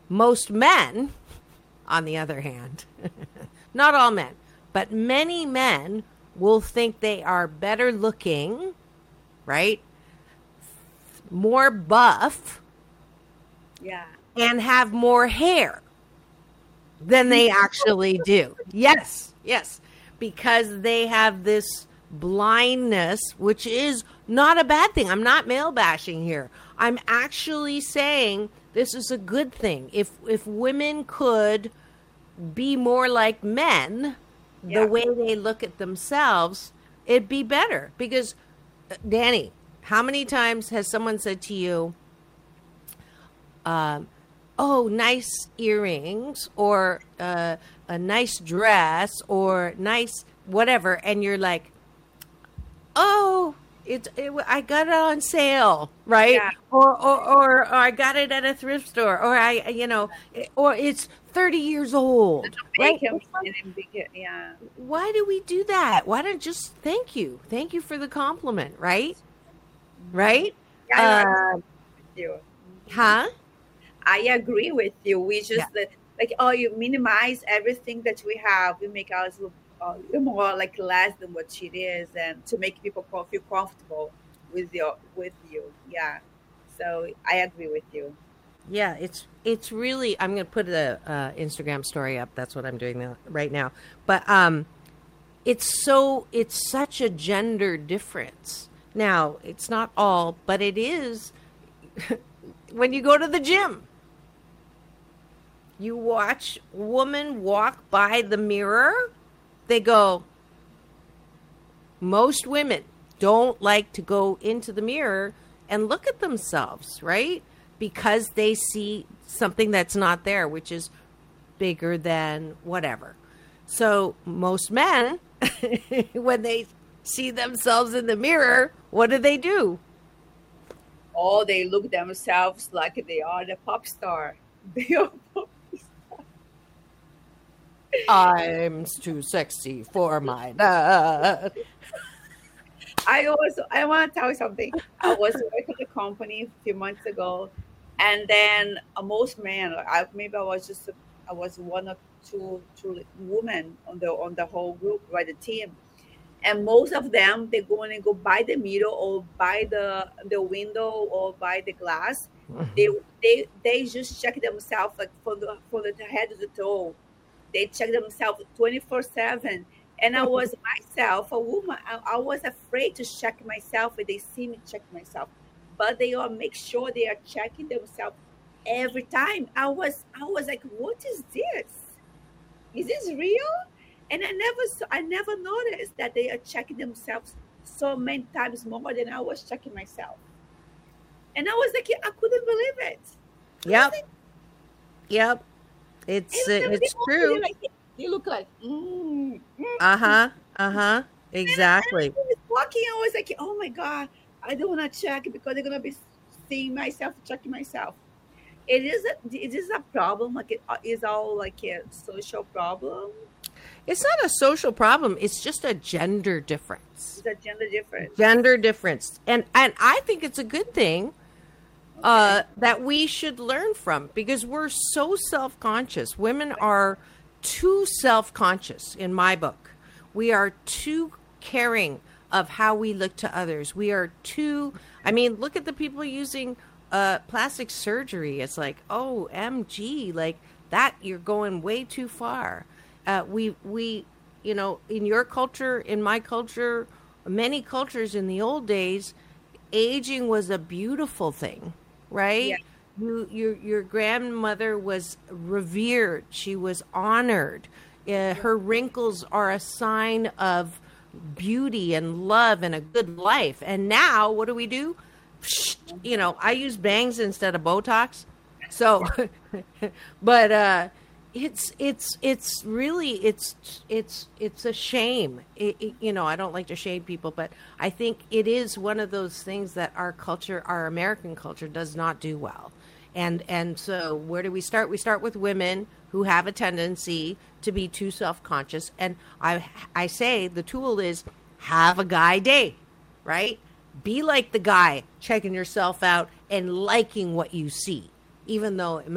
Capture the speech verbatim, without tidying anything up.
Most men, on the other hand, not all men, but many men will think they are better looking, right? More buff. Yeah. And have more hair than they actually do. Yes, yes. Because they have this blindness, which is not a bad thing. I'm not male bashing here. I'm actually saying this is a good thing. If if women could be more like men, Yeah. the way they look at themselves, it'd be better. Because, uh, Danny, how many times has someone said to you, um, oh, nice earrings, or uh, a nice dress, or nice whatever, and you're like, oh, it, it I got it on sale, right? Yeah. Or, or or or I got it at a thrift store, or I, you know, or it's thirty years old, right? Make him and big, yeah. Why do we do that? Why don't just thank you, thank you for the compliment, right? Right? Yeah, I Uh, agree with you. huh? I agree with you. We just Yeah. uh, like, oh, you minimize everything that we have. We make ours look uh, more like less than what it is, and to make people co- feel comfortable with your with you. Yeah. So I agree with you. Yeah, it's it's really. I'm going to put a uh, Instagram story up. That's what I'm doing now, right now. But um, it's so it's such a gender difference. Now it's not all, but it is. When you go to the gym, you watch women walk by the mirror. They go. Most women don't like to go into the mirror and look at themselves, right? Because they see something that's not there, which is bigger than whatever. So most men, when they see themselves in the mirror, what do they do? Oh, they look themselves like they are the pop star. They are pop- I'm too sexy for my dad. I also I want to tell you something. I was working at a company a few months ago, and then uh, most men, I, maybe I was just I was one or two two women on the on the whole group, right, the team, and most of them they go and go by the mirror or by the the window or by the glass. They they they just check themselves like from the from the head to the toe. They check themselves twenty-four seven. And I was myself, a woman. I, I was afraid to check myself when they see me check myself. But they all make sure they are checking themselves every time. I was I was like, what is this? Is this real? And I never saw, I never noticed that they are checking themselves so many times more than I was checking myself. And I was like, I couldn't believe it. I was Yep, like, yep. It's uh, and they it's look true. like they look like mm, mm. Uh huh. Uh huh. And Exactly. I was walking, I was like, oh my God, I don't want to check because they're going to be seeing myself, checking myself. It is a, it is a problem. Like it is all like a social problem. It's not a social problem. It's just a gender difference. It's a gender difference. Gender difference, and and I think it's a good thing uh, that we should learn from, because we're so self-conscious. Women are too self-conscious in my book. We are too caring of how we look to others. We are too, I mean, look at the people using uh, plastic surgery. It's like, oh, M G, like that, you're going way too far. Uh, we, we, you know, in your culture, in my culture, many cultures in the old days, aging was a beautiful thing, right? Yeah. You, your your grandmother was revered. She was honored. Uh, her wrinkles are a sign of beauty and love and a good life. And now, what do we do? Psh, you know, I use bangs instead of Botox. So, but uh, it's it's it's really it's it's it's a shame. It, it, you know, I don't like to shame people, but I think it is one of those things that our culture, our American culture, does not do well. And and so where do we start? We start with women who have a tendency to be too self-conscious. And I I say the tool is have a guy day, right? Be like the guy, checking yourself out and liking what you see, even though it